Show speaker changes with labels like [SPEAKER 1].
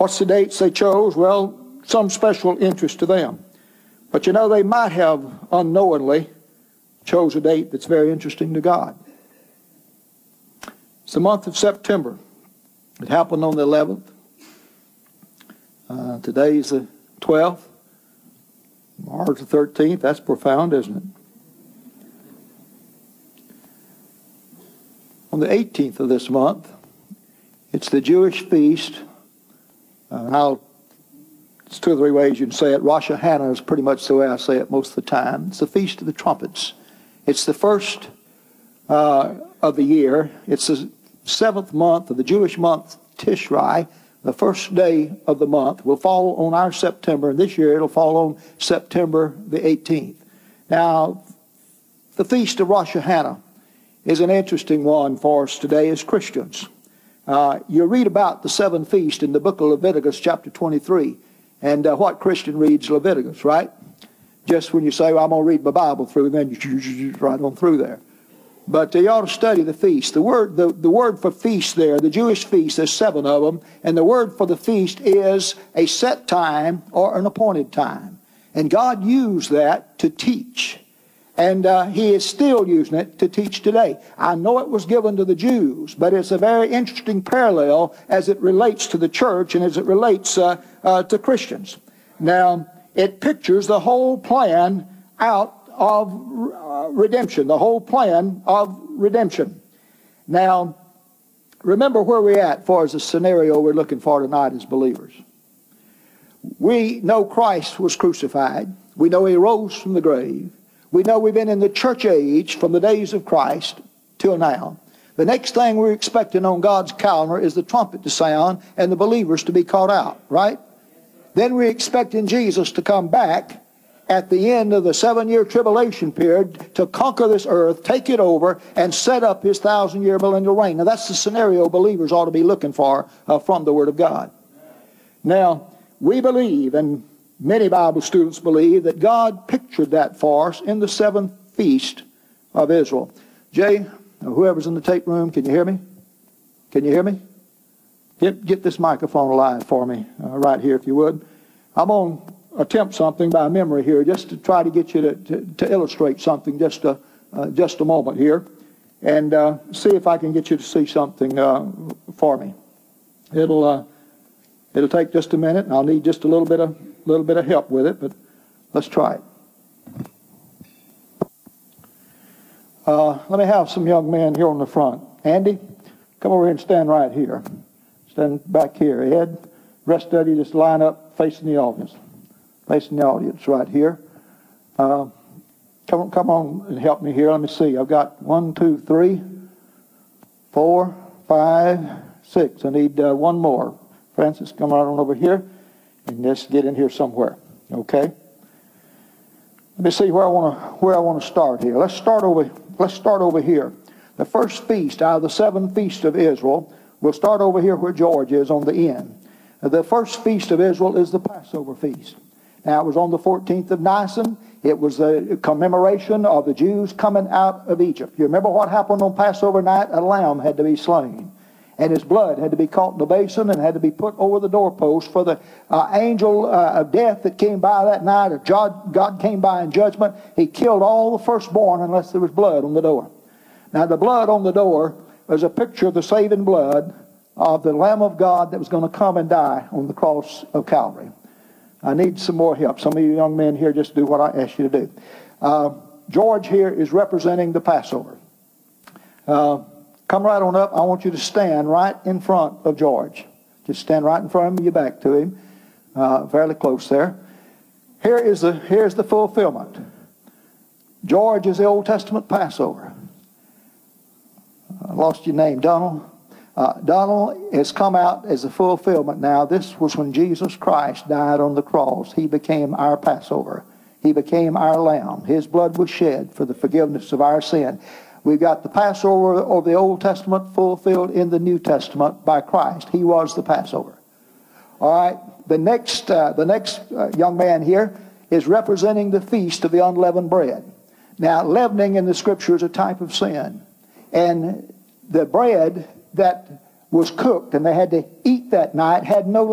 [SPEAKER 1] What's the dates they chose? Well, some special interest to them. But you know, they might have unknowingly chose a date that's very interesting to God. It's the month of September. It happened on the 11th. Today's the 12th. March the 13th. That's profound, isn't it? On the 18th of this month, it's the Jewish feast. It's two or three ways you can say it. Rosh Hashanah is pretty much the way I say it most of the time. It's the Feast of the Trumpets. It's the first of the year. It's the 7th month of the Jewish month Tishrei. The first day of the month will fall on our September, and this year it'll fall on September the 18th. Now, the Feast of Rosh Hashanah is an interesting one for us today as Christians. You read about the seven feasts in the book of Leviticus chapter 23. And what Christian reads Leviticus, right? Just when you say, well, I'm going to read my Bible through, then you right on through there. But you ought to study the feast. The word for feast there, the Jewish feast, there's 7 of them. And the word for the feast is a set time or an appointed time. And God used that to teach. And He is still using it to teach today. I know it was given to the Jews, but it's a very interesting parallel as it relates to the church and as it relates to Christians. Now, it pictures the whole plan out of redemption, the whole plan of redemption. Now, remember where we're at as far as the scenario we're looking for tonight as believers. We know Christ was crucified. We know He rose from the grave. We know we've been in the church age from the days of Christ till now. The next thing we're expecting on God's calendar is the trumpet to sound and the believers to be caught out, right? Then we're expecting Jesus to come back at the end of the 7-year tribulation period to conquer this earth, take it over, and set up His 1,000-year millennial reign. Now that's the scenario believers ought to be looking for from the Word of God. Now, we believe, and many Bible students believe, that God pictured that for us in the 7th feast of Israel. Jay, whoever's in the tape room, can you hear me? Can you hear me? Get this microphone alive for me right here, if you would. I'm going to attempt something by memory here, just to try to get you to illustrate something just a moment here, and see if I can get you to see something for me. It'll take just a minute, and I'll need just a little bit of help with it, but let's try it. Let me have some young men here on the front. Andy, come over here and stand right here. Stand back here. Ed, rest of you just line up facing the audience. Facing the audience right here. Come on and help me here. Let me see. I've got 1, 2, 3, 4, 5, 6. I need one more. Francis, come right on over here and just get in here somewhere. Okay. Let me see where I want to start here. Let's start over here. The first feast out of the 7 feasts of Israel. We'll start over here where George is on the end. The first feast of Israel is the Passover feast. Now, it was on the 14th of Nisan. It was a commemoration of the Jews coming out of Egypt. You remember what happened on Passover night? A lamb had to be slain. And his blood had to be caught in the basin and had to be put over the doorpost for the angel of death that came by that night. If God came by in judgment, He killed all the firstborn unless there was blood on the door. Now, the blood on the door was a picture of the saving blood of the Lamb of God that was going to come and die on the cross of Calvary. I need some more help. Some of you young men here, just do what I asked you to do. George here is representing the Passover. Come right on up. I want you to stand right in front of George. Just stand right in front of him, your back to him. Fairly close there. Here's the fulfillment. George is the Old Testament Passover. I lost your name, Donald. Donald has come out as a fulfillment now. This was when Jesus Christ died on the cross. He became our Passover. He became our lamb. His blood was shed for the forgiveness of our sin. We've got the Passover of the Old Testament fulfilled in the New Testament by Christ. He was the Passover. All right. The next young man here is representing the feast of the unleavened bread. Now, leavening in the Scripture is a type of sin. And the bread that was cooked and they had to eat that night had no